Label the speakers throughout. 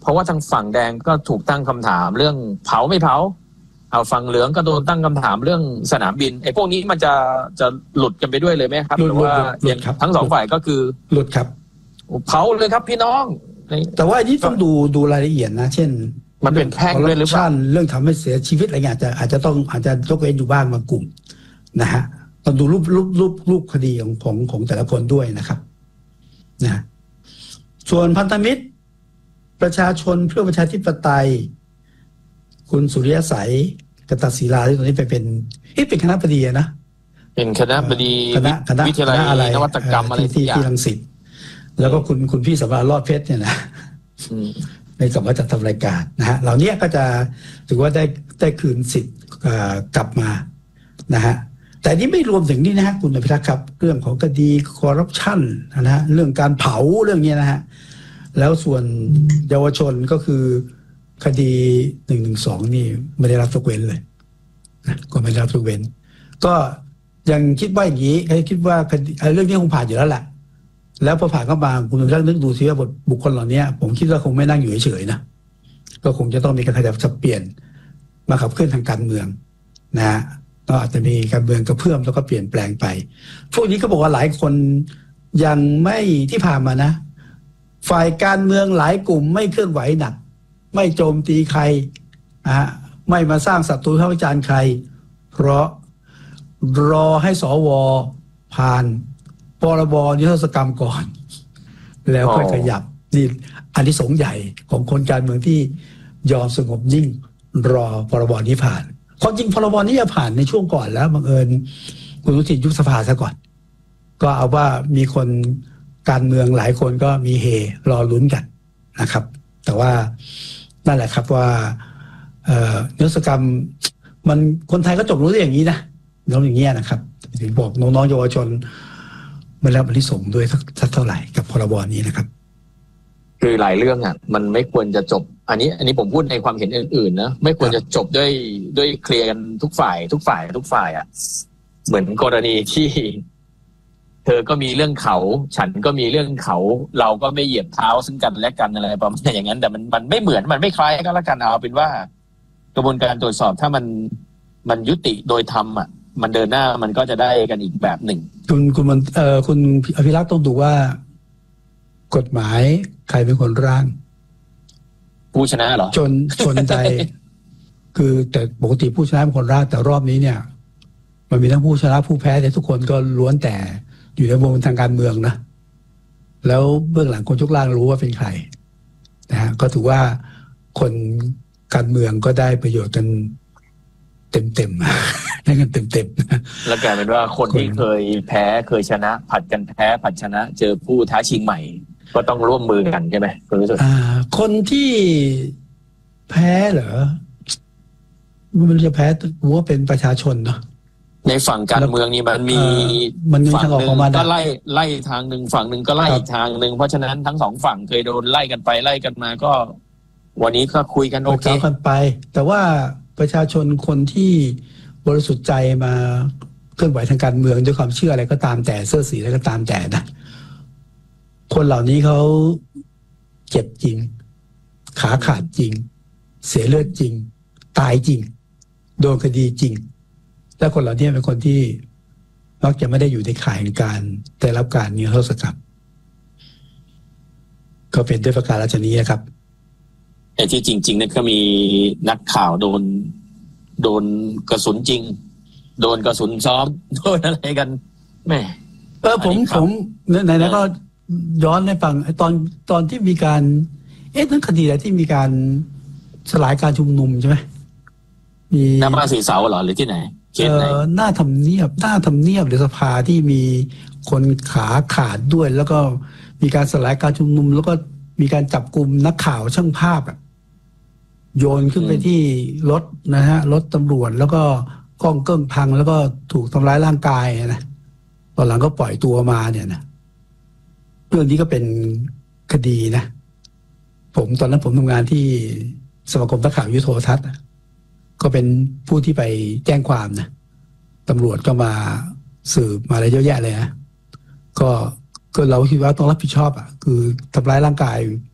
Speaker 1: เพราะว่าทางฝั่งแดงก็ถูกตั้งคำถามเรื่องเผาไม่เผาเอาฝั่งเหลืองก็โดนตั้งคำถามเรื่องสนามบินไอ้พวกนี้มันจะหลุดกันไปด้วยเลยไหมครับหรือว่าทั้งสองฝ่ายก็คือ
Speaker 2: หลุดครับ
Speaker 1: เผาเลยครับพี่น้อง
Speaker 2: แต่ว่าอันนี้ต้องดูรายละเอียดนะเช่น
Speaker 1: มันเป็นแพ่งด้วยหรือเปล่า
Speaker 2: เรื่องทำให้เสียชีวิตอะไรเงี้ยอาจจะยกเว้นอยู่บ้างบางกลุ่มนะฮะต้องดูรูปคดีของแต่ละคนด้วยนะครับนะส่วนพันธมิตรประชาชนเพื่อประชาธิปไตยคุณสุริยสัยกตศิลาที่ตอนนี้เป็นคณะบดีนะ
Speaker 1: เป็นคณะบดีวิทยาลัยนวัตกรรมอะไร
Speaker 2: ที่รังสิตแล้วก็คุณพี่สำราญรอดเพชรเนี่ยนะในกับว่าจะทำรายการนะฮะเหล่านี้ก็จะถือว่าได้คืนสิทธิ์กลับมานะฮะแต่นี้ไม่รวมถึงนี่นะฮะคุณอภิรักษ์ครับเรื่องของคดีคอร์รัปชันนะฮะเรื่องการเผาเรื่องนี้นะฮะแล้วส่วนเยาวชนก็คือคดี112นี่ไม่ได้รับยกเว้นเลยนะก็ไม่ได้รับยกเว้นก็ยังคิดว่าอย่างนี้คิดว่าเรื่องนี้คงผ่านอยู่แล้วแหละแล้วพอผ่านเข้ามาคุณอภิรักษ์นึกดูซิว่าบุคคลเหล่านี้ผมคิดว่าคงไม่นั่งอยู่เฉยๆนะก็คงจะต้องมีการขยับสับเปลี่ยนมาขับเคลื่อนทางการเมืองนะก็อาจจะมีการเมืองกระเพื่อมแล้วก็เปลี่ยนแปลงไปพวกนี้ก็บอกว่าหลายคนยังไม่ที่ผ่านมานะฝ่ายการเมืองหลายกลุ่มไม่เคลื่อนไหวหนักไม่โจมตีใครไม่มาสร้างศัตรูวิจารณ์ใครเพราะรอให้สวผ่านพรบนิรโทษกรรมก่อนแล้วค่อยขยับนี่อานิสงส์ใหญ่ของคนการเมืองที่ยอมสงบนิ่งรอพรบนี้ผ่านความจริงพรบนี้จะผ่านในช่วงก่อนแล้วบังเอิญคุณอนุทินยุบสภาซะก่อนก็เอาว่ามีคนการเมืองหลายคนก็มีเฮรอลุ้นกันนะครับแต่ว่านั่นแหละครับว่านิรโทษกรรมมันคนไทยก็จบรู้ได้อย่างนี้นะน้องอย่างเงี้ยนะครับถึงบอกน้องๆเยาวชนไม่รับอานิสงส์ด้วยสักเท่าไหร่กับพรบนี้นะครับ
Speaker 1: คือหลายเรื่องอ่ะมันไม่ควรจะจบอันนี้ผมพูดในความเห็นอื่นๆนะไม่ควรจะจบด้วยเคลียร์กันทุกฝ่ายอ่ะเหมือนกรณีที่เธอก็มีเรื่องเขาฉันก็มีเรื่องเขาเราก็ไม่เหยียบเท้าซึ่งกันและกันอะไรประมาณอย่างนั้นแต่มันไม่เหมือนมันไม่คล้ายกันละกันเอาเป็นว่ากระบวนการตรวจสอบถ้ามันยุติโดยธรรมอ่ะมันเดินหน้ามันก็จะได้กันอีกแบบหนึ่ง
Speaker 2: คุณอภิรักษ์ต้องดูว่ากฎหมายใครเป็นคนร่าง
Speaker 1: ผู้ชนะเหรอ
Speaker 2: ชนใจคือแต่ปกติผู้ชนะเป็นคนร่างแต่รอบนี้เนี่ยมันมีทั้งผู้ชนะผู้แพ้แต่ทุกคนก็ล้วนแต่อยู่ในวงทางการเมืองนะแล้วเบื้องหลังคนยกร่างรู้ว่าเป็นใครนะฮะก็ถือว่าคนการเมืองก็ได้ประโยชน์กันเต็มได้กันเต็ม
Speaker 1: แล้วกลายเป็นว่าคนที่เคยแพ้เคยชนะผัดกันแพ้ผัดชนะเจอผู้ท้าชิงใหม่ก็ต้องร่วมมือกันใช่ไหมคุณรู้สึก
Speaker 2: คนที่แพ้เหรอมันจะแพ้ว่าเป็นประชาชนเนาะ
Speaker 1: ในฝั่งการเมืองนี่มันมี
Speaker 2: ฝั่งหนึ่ง
Speaker 1: ก็ไล่ทางหนึ่งฝั่งหนึ่งก็ไล่อีกทางหนึ่งเพราะฉะนั้นทั้งสองฝั่งเคยโดนไล่กันไปไล่กันมาก็วันนี้ก็คุยกันโอเค
Speaker 2: กันไปแต่ว่าประชาชนคนที่บริสุทธิ์ใจมาเคลื่อนไหวทางการเมืองด้วยความเชื่ออะไรก็ตามแต่เสื้อสีอะไรก็ตามแต่นะคนเหล่านี้เขาเจ็บจริงขาขาดจริงเสียเลือดจริงตายจริงโดนคดีจริงและคนเหล่านี้เป็นคนที่มักจะไม่ได้อยู่ในข่ายการได้รับการนิรโทษกรรมก็เป็นด้วยประการราชนี้นะครับ
Speaker 1: ไอ้ที่จริงๆเนี่ยก็มีนักข่าวโดนกระสุนจริงโดนกระสุนซ้อมโดนอะไรกันแม่
Speaker 2: ผมไหนๆก็ย้อนให้ฟังตอนที่มีการทั้งคดีอะไรที่มีการสลายการชุมนุมใช่ไหม
Speaker 1: มีหน้าบ้านสีเสาเหรอหรือที่ไหน
Speaker 2: หน้าทำเนียบหรือสภาที่มีคนขาขาดด้วยแล้วก็มีการสลายการชุมนุมแล้วก็มีการจับกุมนักข่าวช่างภาพโยนขึ้นไปที่รถนะฮะรถตำรวจแล้วก็กล้องเกิ้งพังแล้วก็ถูกทำร้ายร่างกายนะตอนหลังก็ปล่อยตัวมาเนี่ยนะเรื่องนี้ก็เป็นคดีนะตอนนั้นผมทำงานที่สมาคมนักข่าววิทยุโทรทัศน์ก็เป็นผู้ที่ไปแจ้งความนะตำรวจก็มาสืบมาอะไรเยอะแยะเลยนะก็เราคิดว่าต้องรับผิดชอบคือทำร้ายร่างกาย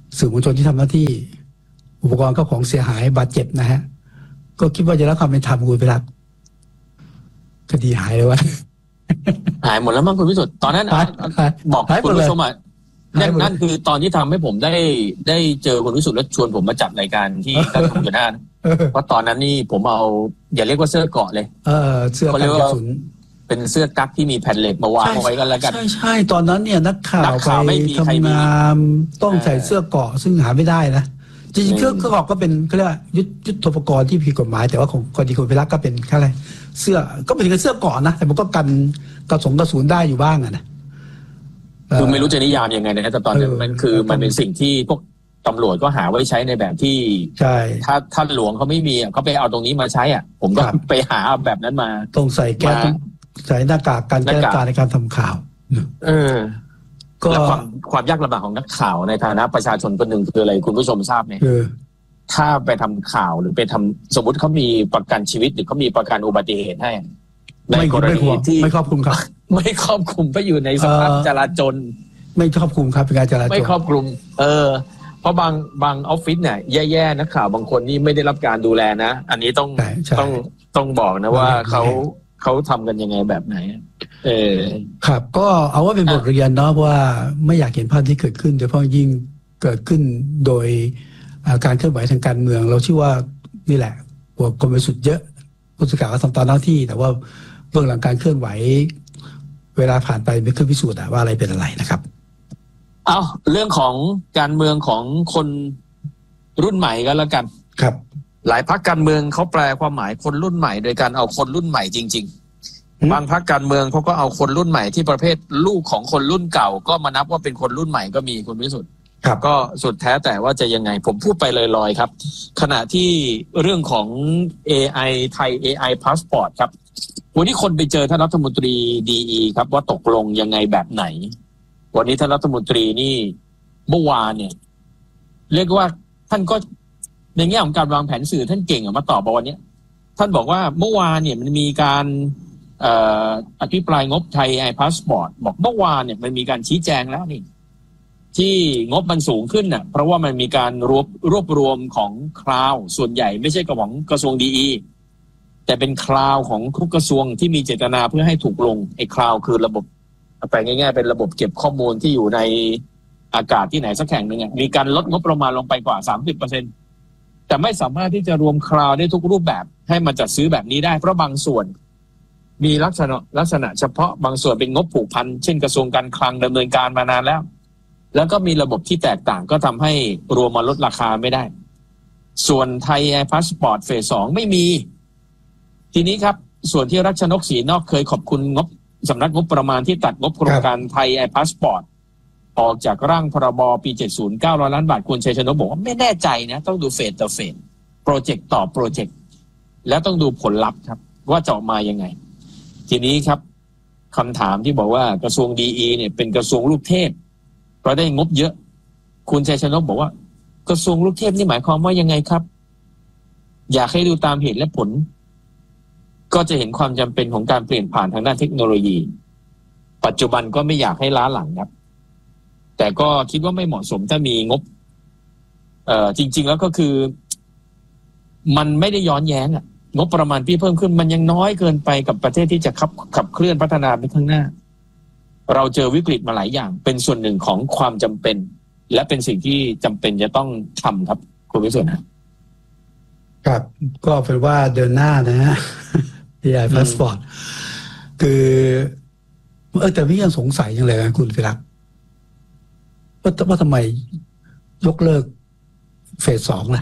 Speaker 2: สื่อมวลชนที่ทำหน้าที่อุปกรณ์เข้าของเสียหายบาดเจ็บนะฮะก็คิดว่าจะรับความเป็นธรรมคุณไปรับคดีหายเลยวะ
Speaker 1: หายหมดแล้วมั้งคุณพิสุทธิ์ตอนนั้นบอกคุณผู้ชมนั่นคือตอนที่ทำให้ผมได้เจอคุณพิสุทธิ์แล้วชวนผมมาจัดรายการที่กระทรวงจุฬาเพราะตอนนั้นนี่ผมเอาอย่าเรียกว่าเสื้อเกราะเลย
Speaker 2: เสื้อกันกระสุน
Speaker 1: เป็นเสื้อกั๊กที่มีแผ่นเหล็กมาวางเอาไว้กันแล้วกัน
Speaker 2: ใช่ตอนนั้นเนี่ยนักข่าวไปทำงานต้องใส่เสื้อเกราะซึ่งหาไม่ได้นะจริงๆเครื่องเกราะก็เป็นเขาเรียกว่ายุทโธปกรณ์ที่ผิดกฎหมายแต่ว่าของกรณีคุณพิรักก็เป็นอะไรเสื้อก็เป็นเสื้อเกราะนะแต่มันก็กันกระสุนได้อยู่บ้างนะ
Speaker 1: คือไม่รู้จะนิยามยังไงนะแต่ตอนนั้นมันเป็นสิ่งที่พวกตำรวจก็หาไว้ใช้ในแบบที่
Speaker 2: ใช่
Speaker 1: ถ้าหลวงเขาไม่มีเขาไปเอาตรงนี้มาใช้อ่ะผมก็ไปหาแบบนั้นมา
Speaker 2: ต้องใส่แก๊สใส่หน้ากากกันแก้การในการทำข่าว
Speaker 1: ก็ความยากลำบากของนักข่าวในฐานะประชาชนคนหนึ่งคืออะไรคุณผู้ชมทราบไหมถ้าไปทำข่าวหรือไปทำสมมติเขามีประกันชีวิตหรือเขามีประกันอุบัติเหตุให้ในกรณีที่
Speaker 2: ไม่ครอบคลุมครับ
Speaker 1: ไม่ครอบคลุมไปอยู่ในสภาพจราจร
Speaker 2: ไม่ครอบคลุมครับเป็นการจราจร
Speaker 1: ไม่ครอบคลุมเพราะบางออฟฟิศเนี่ยแย่ๆนักข่าวบางคนนี่ไม่ได้รับการดูแลนะอันนี้ต้องบอกนะว่าเขาทำกันยังไงแบบไหน
Speaker 2: ครับก็เอาว่าเป็นบทเรียนเนาะว่าไม่อยากเห็นภาพที่เกิดขึ้นโดยเฉพาะยิ่งเกิดขึ้นโดยการเคลื่อนไหวทางการเมืองเราเชื่อว่านี่แหละพวกคนบริสุทธิ์เยอะผู้สื่อข่าวก็ทำตามหน้าที่แต่ว่าเบื้องหลังการเคลื่อนไหวเวลาผ่านไปไม่เคยพิสูจน์ว่าอะไรเป็นอะไรนะครับ
Speaker 1: เอาเรื่องของการเมืองของคนรุ่นใหม่ก็แล้วกัน
Speaker 2: ครับ
Speaker 1: หลายพรรคการเมืองเขาแปลความหมายคนรุ่นใหม่โดยการเอาคนรุ่นใหม่จริงๆบางพรรคการเมืองเขาก็เอาคนรุ่นใหม่ที่ประเภทลูกของคนรุ่นเก่าก็มานับว่าเป็นคนรุ่นใหม่ก็มีคุณวิสุทธิ์ก็สุดแท้แต่ว่าจะยังไงผมพูดไปลอยๆครับขณะที่เรื่องของ AI ไทย AI Passport ครับวันนี้คนไปเจอท่านรัฐมนตรีดีครับว่าตกลงยังไงแบบไหนวันนี้ท่านรัฐมนตรีนี่เมื่อวานเนี่ยเรียกว่าท่านก็ในแง่ของการวางแผนสื่อท่านเก่งมาตอบวันนี้ท่านบอกว่าเมื่อวานเนี่ยมันมีการอภิปรายงบไทย AI Passport บอกเมื่อวานเนี่ยมันมีการชี้แจงแล้วนี่ที่งบมันสูงขึ้นน่ะเพราะว่ามันมีการรวบรวมของคลาวส่วนใหญ่ไม่ใช่ของกระทรวงดีแต่เป็นคลาวของทุกกระทรวงที่มีเจตนาเพื่อให้ถูกลงไอ้คลาวคือระบบไปง่ายๆเป็นระบบเก็บข้อมูลที่อยู่ในอากาศที่ไหนสักแห่งหนึ่งมีการลดงบประมาณลงไปกว่า 30% แต่ไม่สามารถที่จะรวมคลาวได้ทุกรูปแบบให้มันจัดซื้อแบบนี้ได้เพราะบางส่วนมีลักษณะเฉพาะบางส่วนเป็นงบผูกพันเช่นกระทรวงการคลังดำเนินการมานานแล้วก็มีระบบที่แตกต่างก็ทำให้รวมมาลดราคาไม่ได้ส่วนไทยแอร์พาสปอร์ตเฟส 2ไม่มีทีนี้ครับส่วนที่รัชนกศรีนอกเคยขอบคุณงบสำนักงบประมาณที่ตัดงบโครงการไทยแอร์พาสปอร์ตออกจากร่างพรบปี70 900 ล้านบาทคุณชัยชนกบอกว่าไม่แน่ใจนะต้องดูเฟสต่อเฟสโปรเจกต์ต่อโปรเจกต์แล้วต้องดูผลลัพธ์ครับว่าจะออกมายังไงทีนี้ครับคำถามที่บอกว่ากระทรวงดีเนี่ยเป็นกระทรวงลูกเทพเพราะได้งบเยอะคุณชัยชนกบอกว่ากระทรวงลูกเทพนี่หมายความว่ายังไงครับอยากให้ดูตามเหตุและผลก็จะเห็นความจำเป็นของการเปลี่ยนผ่านทางด้านเทคโนโลยีปัจจุบันก็ไม่อยากให้ล้าหลังครับแต่ก็คิดว่าไม่เหมาะสมถ้ามีงบจริงๆแล้วก็คือมันไม่ได้ย้อนแย้งงบประมาณที่เพิ่มขึ้นมันยังน้อยเกินไปกับประเทศที่จะขับเคลื่อนพัฒนาไปข้างหน้าเราเจอวิกฤตมาหลายอย่างเป็นส่วนหนึ่งของความจำเป็นและเป็นสิ่งที่จำเป็นจะต้องทำครับคุณวิสุทธิ์
Speaker 2: ครับก็เป็นว่าเดินหน้านะฮะ AI Passport คือแต่พี่ยังสงสัยยังเลยนะคุณพิรักษ์ว่าทำไมยกเลิกเฟส 2ล่ะ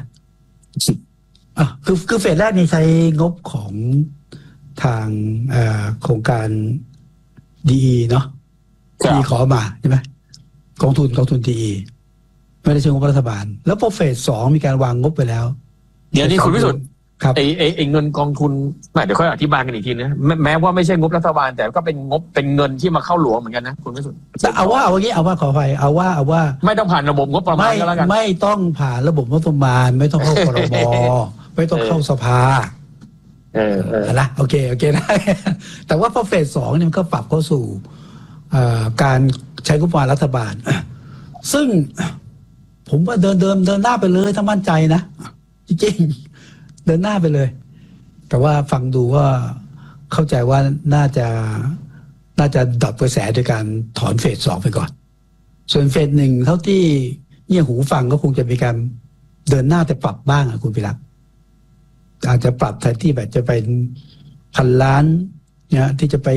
Speaker 2: คือเฟสแรกนี่ใช้งบของทางโครงการดีเนาะที่ขอมาใช่ไหมกองทุนดีไม่ได้ใช้งบรัฐบาลแล้วพอเฟส 2มีการวางงบไปแล้ว
Speaker 1: เดี๋ยวนี้คุณพิสุทธิ์ไอ้เงินกองทุนเดี๋ยวค่อยอธิบายกันอีกทีนะแม้ว่าไม่ใช่งบรัฐบาลแต่ก็เป็นงบเป็นเงินที่มาเข้าหลวงเหมือนกันนะคุณพิสุทธิ์
Speaker 2: เอาว่าขออภัยเอาว่า
Speaker 1: ไม่ต้องผ่านระบบงบประมาณก็แล้วกัน
Speaker 2: ไม่ต้องผ่านระบบงบประมาณไม่ต้องเข้าครม.ไม่ต้องเข้าสภานะโอเคได้แต่ว่าพอเฟส 2เนี่ยมันก็ปรับเข้าสู่การใช้งบประมาณรัฐบาลซึ่งผมว่าเดินหน้าไปเลยถ้ามั่นใจนะจริงๆเดินหน้าไปเลยแต่ว่าฟังดูว่าเข้าใจว่าน่าจะดับกระแสโดยการถอนเฟส 2ไปก่อนส่วนเฟส 1เท่าที่เงี่ยหูฟังก็คงจะมีการเดินหน้าแต่ปรับบ้างคุณพิรักษ์อาจจะปรับแทนที่แบบจะเป็น1,000 ล้านเนี่ยที่จะไป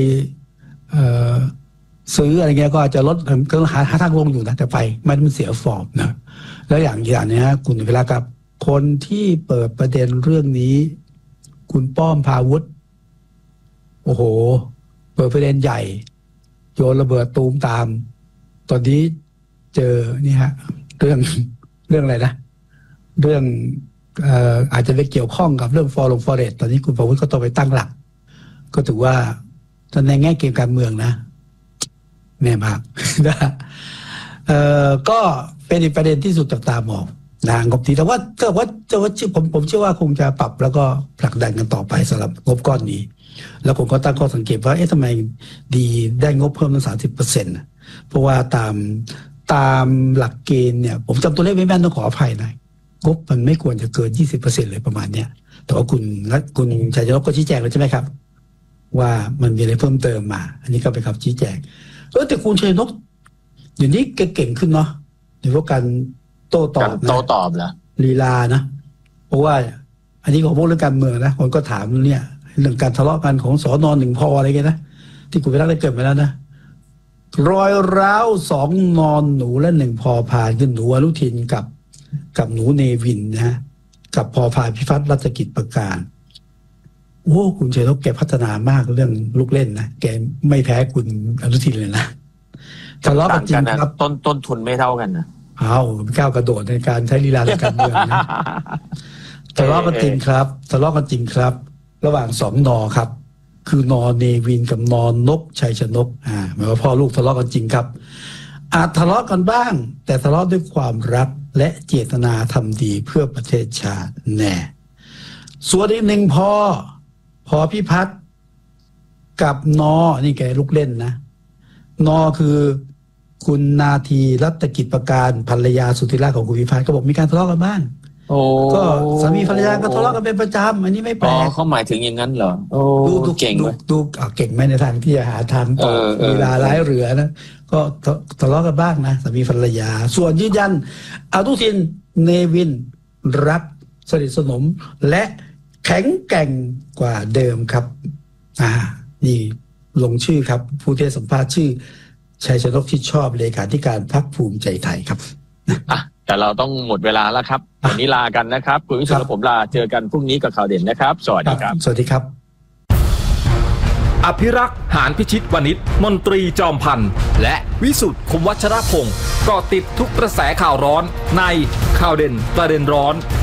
Speaker 2: ซื้ออะไรเงี้ยก็อาจจะลดก็หาทางลงอยู่นะแต่ไปมันเสียฟอร์มนะแล้วอย่างนี้คุณพิรักษ์ครับคนที่เปิดประเด็นเรื่องนี้คุณป้อมพาวุฒิโอ้โหเปิดประเด็นใหญ่โยนระเบิดตูมตามตอนนี้เจอนี่ฮะเรื่องอะไรนะเรื่องอาจจะไปเกี่ยวข้องกับเรื่องฟอเรสตอนนี้คุณพาวุฒิก็ต้องไปตั้งหลักก็ถือว่าในแง่เกมการเมืองนะแม่มากนะก็เป็นอีกประเด็นที่สุดจับตามองนะงบที่แต่ว่าผมเชื่อว่าคงจะปรับแล้วก็ผลักดันกันต่อไปสำหรับงบก้อนนี้แล้วผมก็ตั้งข้อสังเกตว่าทำไมดีได้งบเพิ่มตั้ง 30% เพราะว่าตามหลักเกณฑ์เนี่ยผมจำตัวเลขไม่แม่นต้องขออภัยนะงบมันไม่ควรจะเกิน 20% เลยประมาณเนี้ยแต่ว่าคุณชัยชนกก็ชี้แจงแล้วใช่ไหมครับว่ามันมีอะไรเพิ่มเติมมาอันนี้ก็เป็นคำชี้แจงแต่คุณชัยชนกอยู่นี้เก่งขึ้นเนาะในพวกการโต้ตอบ
Speaker 1: เหรอ
Speaker 2: ลีลานะเพราะว่าอันนี้ของพวกเรื่องการเมืองนะคนก็ถามเนี่ยเรื่องการทะเลาะกันของสน.1 พ.อะไรกันนะที่คุณไปรักได้เกิดมาแล้วนะรอยร้าว2 นอนหนูและ1 พอพานคือหนูอนุทินกับหนูเนวินนะฮะกับพอพานพิพัฒน์รัชกิจประการโอ้คุณชัยชนกแกพัฒนามากเรื่องลูกเล่นนะแกไม่แพ้คุณอนุทินเลยนะทะเลาะกันจริงครับ
Speaker 1: ต้นทุนไม่เท่ากันนะ
Speaker 2: ก้าวกระโดดในการใช้ลีลาในการเมืองนะทะเลาะกันจริงครับระหว่าง2 นอครับคือนอเนวินกับนอนกชัยชนกหมายว่าพ่อลูกทะเลาะกันจริงครับอาจทะเลาะกันบ้างแต่ทะเลาะด้วยความรักและเจตนาทำดีเพื่อประเทศชาติแน่ส่วนอีก1 พอพิพัฒน์กับนอนี่แกลูกเล่นนะนอคือคุณนาทีรัตกิจประการภรรยาสุธิราชของคุณพิพัฒน์ก็บอกมีการทะเลาะกันบ้างก็สามีภรรยาก็ทะเลาะกันเป็นประจำอันนี้ไม่แปลก
Speaker 1: เขาหมายถึงอย่างนั้นเหรอดูเก่งไหม
Speaker 2: ดูเก่งไหมในทางที่จะหาทางต่อเวลาร้ายเรือนะก็ทะเลาะกันบ้างนะสามีภรรยาส่วนยืนยันอนุทินเนวินรักสนิทสนมและแข็งแกร่งกว่าเดิมครับนี่ลงชื่อครับผู้ที่สัมภาษณ์ชื่อชัยชนกที่ชอบเลขาธิการพรรคภูมิใจไทยครับ
Speaker 1: แต่เราต้องหมดเวลาแล้วครับวันนี้ลากันนะครับคุณวิสุทธิ์และผมลาเจอกันพรุ่งนี้กับข่าวเด่นนะครับสวัสดีครับ
Speaker 2: สวัสดีครับ
Speaker 3: อภิรักษ์หานพิชิตวณิชมนตรีจอมพันธ์และวิสุทธิ์คมวัชรพงศ์ก็ติดทุกกระแสข่าวร้อนในข่าวเด่นประเด็นร้อน